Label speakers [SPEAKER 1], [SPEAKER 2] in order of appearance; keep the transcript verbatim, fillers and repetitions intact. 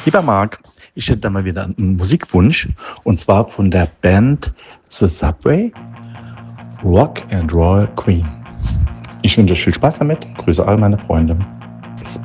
[SPEAKER 1] Lieber Marc, ich hätte da mal wieder einen Musikwunsch und zwar von der Band The Subway, Rock and Roll Queen. Ich wünsche euch viel Spaß damit. Grüße all meine Freunde.